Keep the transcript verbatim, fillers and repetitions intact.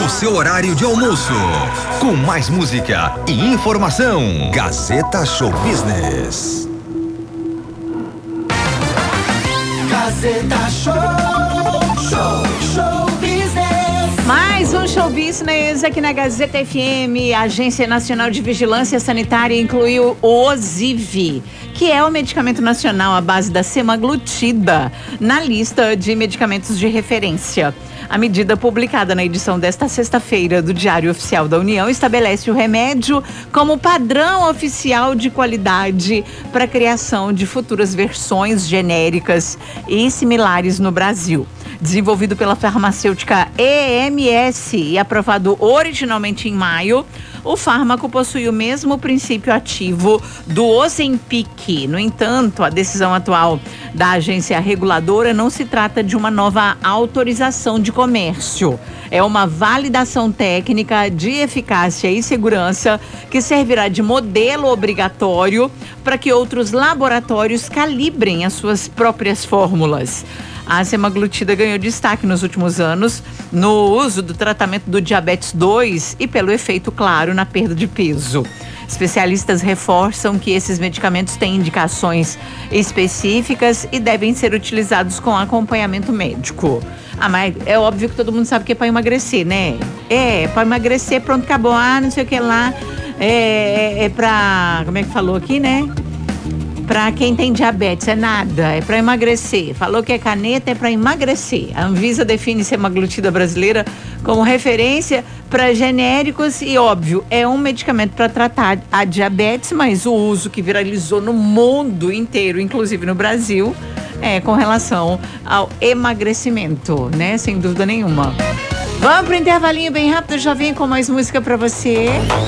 seu horário de almoço. Com mais música e informação. Gazeta Show Business. Gazeta Show, Show, Show Business. Mais um Show Business aqui na Gazeta F M. A Agência Nacional de Vigilância Sanitária incluiu o Ozivy, que é o medicamento nacional à base da semaglutida, na lista de medicamentos de referência. A medida publicada na edição desta sexta-feira do Diário Oficial da União estabelece o remédio como padrão oficial de qualidade para a criação de futuras versões genéricas e similares no Brasil. Desenvolvido pela farmacêutica E M S e aprovado originalmente em maio, o fármaco possui o mesmo princípio ativo do Ozempic. No entanto, a decisão atual da agência reguladora não se trata de uma nova autorização de comércio. É uma validação técnica de eficácia e segurança que servirá de modelo obrigatório para que outros laboratórios calibrem as suas próprias fórmulas. A semaglutida ganhou destaque nos últimos anos no uso do tratamento do diabetes dois e pelo efeito claro na perda de peso. Especialistas reforçam que esses medicamentos têm indicações específicas e devem ser utilizados com acompanhamento médico. Ah, mas é óbvio que todo mundo sabe que é para emagrecer, né? É, para emagrecer, pronto, acabou. Ah, não sei o que lá. É, é, é para, como é que falou aqui, né? Para quem tem diabetes, é nada, é para emagrecer. Falou que é caneta, é para emagrecer. A Anvisa define semaglutida brasileira como referência para genéricos e, óbvio, é um medicamento para tratar a diabetes, mas o uso que viralizou no mundo inteiro, inclusive no Brasil, é com relação ao emagrecimento, né? Sem dúvida nenhuma. Vamos pro intervalinho bem rápido, já venho com mais música para você.